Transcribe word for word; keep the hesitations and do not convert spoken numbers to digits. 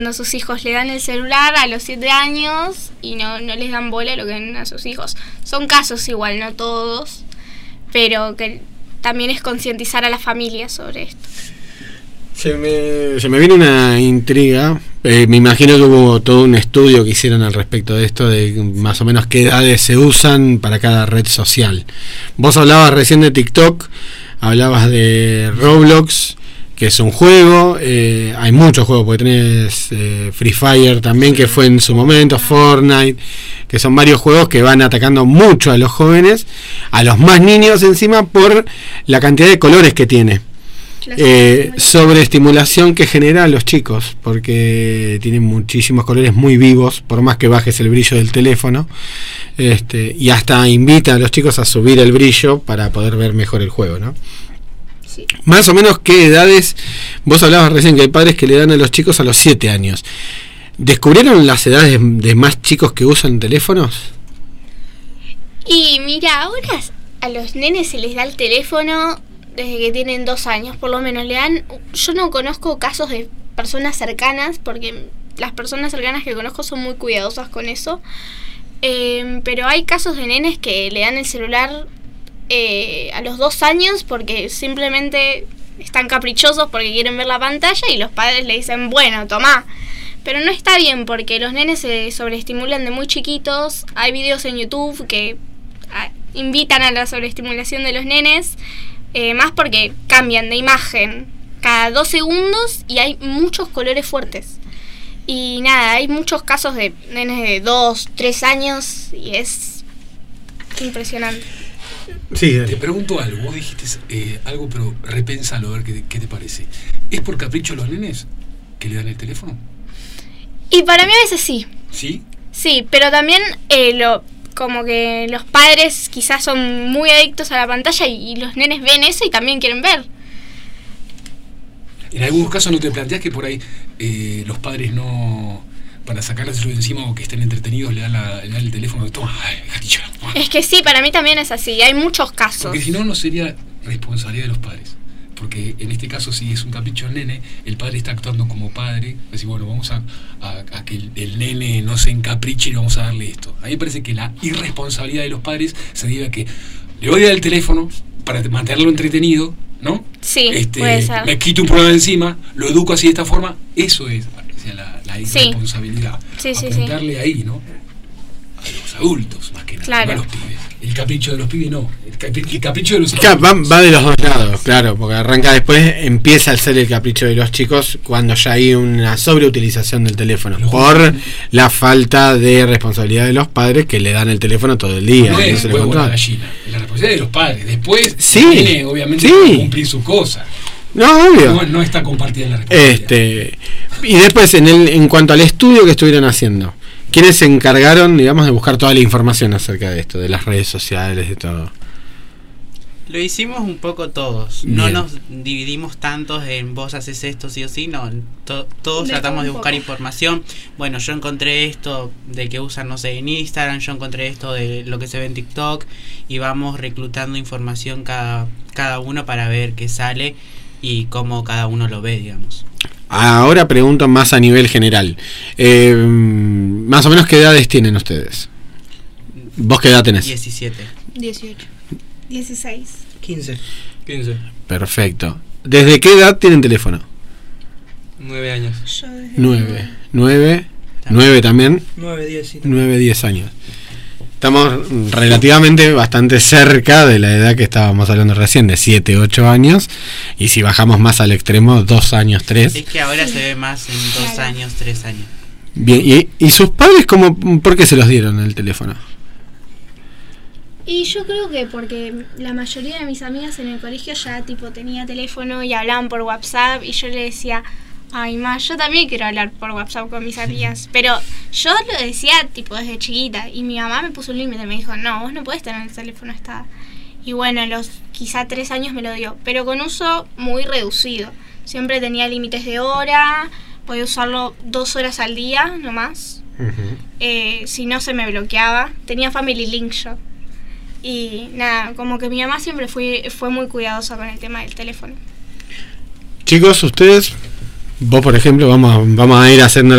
Cuando sus hijos le dan el celular a los siete años y no, no les dan bola a lo que ven a sus hijos. Son casos igual, no todos, pero que también es concientizar a la familia sobre esto. Se me, se me viene una intriga. Eh, me imagino que hubo todo un estudio que hicieron al respecto de esto, de más o menos qué edades se usan para cada red social. Vos hablabas recién de TikTok, hablabas de Roblox, que es un juego, eh, hay muchos juegos, porque tenés eh, Free Fire también, que fue en su momento, Fortnite, que son varios juegos que van atacando mucho a los jóvenes, a los más niños encima, por la cantidad de colores que tiene. Eh, sobreestimulación que genera a los chicos, porque tienen muchísimos colores muy vivos, por más que bajes el brillo del teléfono, este, y hasta invita a los chicos a subir el brillo para poder ver mejor el juego, ¿no? Sí. Más o menos, ¿qué edades? Vos hablabas recién que hay padres que le dan a los chicos a los siete años. ¿Descubrieron las edades de más chicos que usan teléfonos? Y mira, ahora a los nenes se les da el teléfono desde que tienen dos años, por lo menos le dan. Yo no conozco casos de personas cercanas, porque las personas cercanas que conozco son muy cuidadosas con eso, eh, pero hay casos de nenes que le dan el celular eh, a los dos años porque simplemente están caprichosos porque quieren ver la pantalla y los padres le dicen, bueno, tomá. Pero no está bien, porque los nenes se sobreestimulan de muy chiquitos. Hay videos en YouTube que a, invitan a la sobreestimulación de los nenes, eh, más porque cambian de imagen cada dos segundos y hay muchos colores fuertes. Y nada, hay muchos casos de nenes de dos, tres años y es impresionante. Sí, te pregunto algo. Vos dijiste eh, algo, pero repénsalo a ver qué, qué te parece. ¿Es por capricho los nenes que le dan el teléfono? Y para mí a veces sí. ¿Sí? Sí, pero también eh, lo como que los padres quizás son muy adictos a la pantalla y, y los nenes ven eso y también quieren ver. En algunos casos no te planteas que por ahí eh, los padres no, para sacarles de encima o que estén entretenidos, le dan, la, le dan el teléfono de toma, ay, gatillo. Es que sí, para mí también es así, hay muchos casos. Porque si no, no sería responsabilidad de los padres. Porque en este caso, si es un capricho del nene, el padre está actuando como padre. Decir, bueno, vamos a, a, a que el, el nene no se encapriche y vamos a darle esto. A mí me parece que la irresponsabilidad de los padres se debe a que le voy a dar el teléfono para mantenerlo entretenido, ¿no? Sí, este, puede ser. Me quito un problema de encima, lo educo así de esta forma. Eso es, o sea, la, la irresponsabilidad. Sí, sí, apuntarle sí. ahí, ¿no? A los adultos, más que nada, claro. No a los pibes. El capricho de los pibes no, el, capricho, el capricho de los adultos. Va, va de los dos lados, claro, porque arranca después, empieza a ser el capricho de los chicos cuando ya hay una sobreutilización del teléfono, los por jóvenes. La falta de responsabilidad de los padres que le dan el teléfono todo el día. No es, no se huevo la gallina, la responsabilidad de los padres. Después sí, tiene, obviamente, sí. que cumplir sus cosas. No, obvio. No, no está compartida la responsabilidad. Este, y después, en, el, en cuanto al estudio que estuvieron haciendo, ¿quiénes se encargaron, digamos, de buscar toda la información acerca de esto, de las redes sociales, de todo? Lo hicimos un poco todos. Bien. No nos dividimos tantos en vos haces esto sí o sí, no. To- todos de tratamos de buscar poco. información. Bueno, yo encontré esto de que usan, no sé, en Instagram, yo encontré esto de lo que se ve en TikTok y vamos reclutando información cada, cada uno para ver qué sale y cómo cada uno lo ve, digamos. Ahora pregunto más a nivel general. Eh, más o menos, ¿qué edades tienen ustedes? ¿Vos qué edad tenés? diecisiete. dieciocho. dieciséis. quince. quince. Perfecto. ¿Desde qué edad tienen teléfono? nueve años. Yo desde nueve. nueve. nueve también. nueve, diez. Sí, nueve, diez años. Estamos relativamente bastante cerca de la edad que estábamos hablando recién, de siete, ocho años. Y si bajamos más al extremo, dos años, tres. Es que ahora se ve más en dos claro. años, tres años. Bien, ¿y, y sus padres cómo, por qué se los dieron el teléfono? Y yo creo que porque la mayoría de mis amigas en el colegio ya tipo tenía teléfono y hablaban por WhatsApp y yo le decía, ay ma, yo también quiero hablar por WhatsApp con mis amigas, pero yo lo decía tipo desde chiquita y mi mamá me puso un límite, me dijo, no, vos no podés tener el teléfono hasta... Y bueno, a los quizá tres años me lo dio, pero con uso muy reducido. Siempre tenía límites de hora, podía usarlo dos horas al día nomás. Uh-huh. Eh, si no se me bloqueaba, tenía Family Link yo. Y nada, como que mi mamá siempre fue, fue muy cuidadosa con el tema del teléfono. Chicos, ¿ustedes? Vos, por ejemplo, vamos a, vamos a ir haciendo